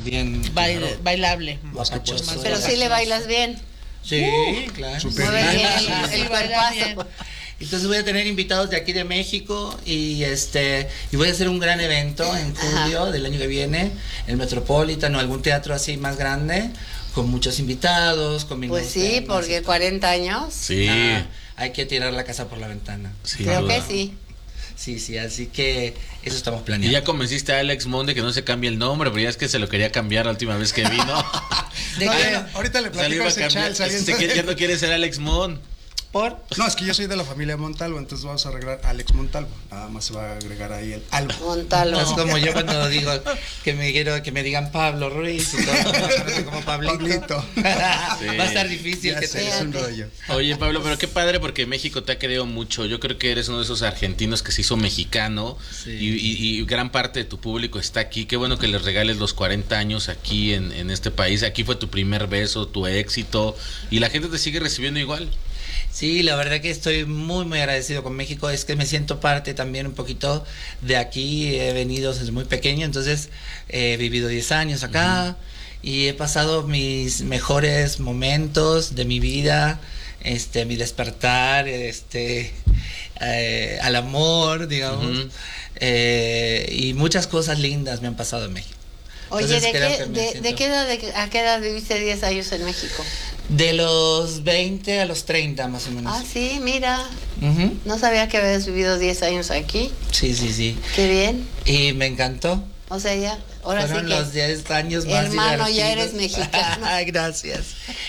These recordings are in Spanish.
bien Bailable. guapachoso. Pero sí le bailas bien. Sí, claro. Mueves bien el baila bien. cuerpazo. Entonces voy a tener invitados de aquí de México y voy a hacer un gran evento en julio del año que viene, el Metropolitan o algún teatro así más grande, con muchos invitados, con mi Pues sí, porque 40 años. Sí. Hay que tirar la casa por la ventana. Creo que sí. Sí, así que eso estamos Y planeando. ya convenciste a Alex Monde que no se cambie el nombre, pero ya es que se lo quería cambiar la última vez que vino. Ahorita le O sea, le platico iba a a ese cambiar. chal saliendo Ya no quiere ser Alex Monde. ¿Por? No, es que yo soy de la familia Montalvo, entonces vamos a arreglar Alex Montalvo. Nada más se va a agregar ahí el Albo. Montalvo. Es como yo cuando digo que me digan Pablo Ruiz y todo, como Pablito. Va a estar difícil Ya que sé, te es un rollo. Oye, Pablo, pero qué padre porque México te ha querido mucho. Yo creo que eres uno de esos argentinos que se hizo mexicano y gran parte de tu público está aquí. Qué bueno que les regales los 40 años aquí en este país. Aquí fue tu primer beso, tu éxito y la gente te sigue recibiendo igual. Sí, la verdad que estoy muy agradecido con México, es que me siento parte también un poquito de aquí, he venido desde muy pequeño, entonces he vivido 10 años acá y he pasado mis mejores momentos de mi vida, mi despertar, al amor, digamos, y muchas cosas lindas me han pasado en México. Oye, Entonces, ¿de qué edad a qué edad viviste 10 años en México? De los 20 a los 30 más o menos. Ah, sí, mira. Ujú. No sabía que habías vivido 10 años aquí. Sí. Qué bien. Y me encantó. O sea, ya, ahora Fueron sí que... los 10 años más hermano, ya divertidos. eres mexicano. Ay, gracias.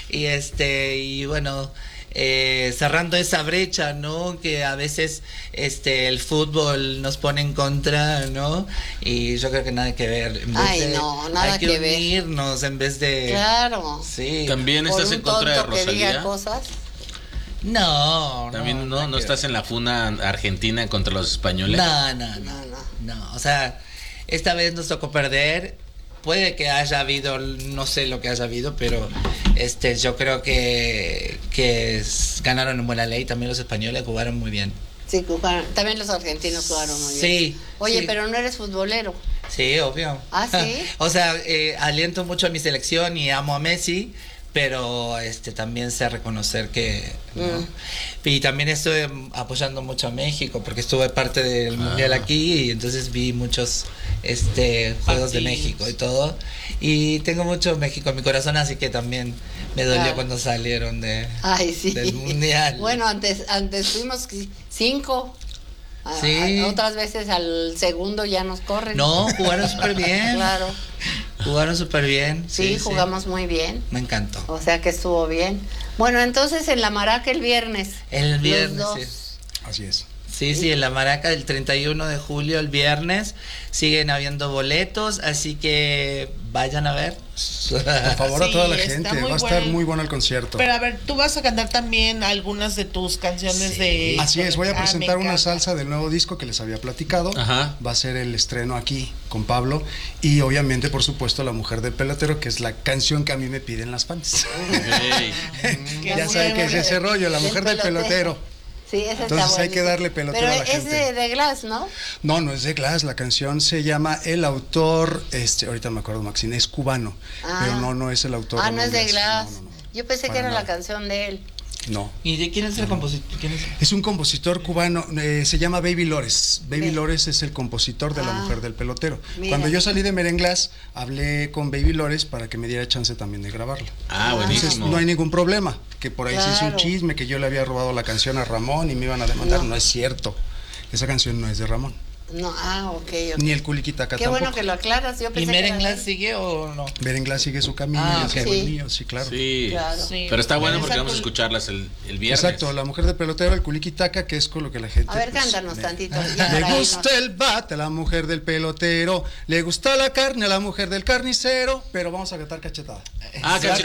Y bueno, cerrando esa brecha, ¿no? Que a veces el fútbol nos pone en contra, ¿no? Y yo creo que nada que ver. Ay, no, nada hay que ver. unirnos en vez de... Claro. Sí. ¿También Por estás un en contra de tonto que diga Rosalía? cosas. No. También nada no que estás en la funa argentina contra los españoles. No, o sea, esta vez nos tocó perder. Puede que haya habido, no sé lo que haya habido, pero yo creo que ganaron en buena ley. También los españoles jugaron muy bien. Sí, jugaron. También los argentinos jugaron muy bien. Sí. Oye, sí. pero no eres futbolero. Sí, obvio. Ah, ¿sí? O sea, aliento mucho a mi selección y amo a Messi, pero también sé reconocer que ¿no? Y también estuve apoyando mucho a México porque estuve parte del mundial aquí y entonces vi muchos juegos de México y todo, y tengo mucho México en mi corazón, así que también me dolió cuando salieron Ay, sí. del mundial. Bueno, antes fuimos 5. Sí. Otras veces al segundo ya nos corren. No, jugaron súper bien. Claro. Jugaron súper bien. Sí, jugamos muy bien. Me encantó. O sea que estuvo bien. Bueno, entonces en la Maraca el viernes. El viernes, los dos. sí. Así es. Sí, en la Maraca del 31 de julio, el viernes, siguen habiendo boletos, así que vayan a ver. Por favor, a toda la está gente, muy va a estar bueno. muy bueno el concierto. Pero a ver, tú vas a cantar también algunas de tus canciones de... Así es, voy a me presentar una encanta. salsa del nuevo disco que les había platicado. Ajá. Va a ser el estreno aquí con Pablo y obviamente, por supuesto, La Mujer del Pelotero, que es la canción que a mí me piden las fans. Ok. Ya saben que es ese rollo, La Mujer del Pelotero. Sí, esa Entonces está hay que buenísima. darle pelotero Pero a la es gente. de Glass, ¿no? No, no es de Glass, la canción se llama, el autor, ahorita me acuerdo, Maxine, es cubano, pero no es el autor. Ah, no es de Glass. No. Yo pensé que Para era nada. la canción de él. No. ¿Y de quién es el compositor? ¿Quién es? Es un compositor cubano, se llama Baby Lores. Baby Lores es el compositor de La Ah, Mujer del Pelotero. mira. Cuando yo salí de Merenglass, hablé con Baby Lores para que me diera chance también de grabarla. Ah, Entonces buenísimo. no hay ningún problema, que por ahí se hizo un Claro. chisme que yo le había robado la canción a Ramón y me iban a demandar. No es cierto, esa canción no es de Ramón, No, ok. ni el Culiquitaca Qué tampoco. bueno que lo aclaras. Yo ¿Y pensé que era Merenglass de él. sigue o no? Merenglass sigue su camino, Ah, yo ok. sigo el Sí. mío, sí, claro. Sí. Claro. Sí. Pero está bueno Esa porque vamos a cul- escucharlas el viernes. Exacto, La Mujer del Pelotero, el Culiquitaca, que es con lo que la gente... A ver, pues, cántanos le- tantito. ya para Le gusta irnos. el bate a la mujer del pelotero, le gusta la carne a la mujer del carnicero, pero vamos a cantar cachetada. Ah, Ya cachetada.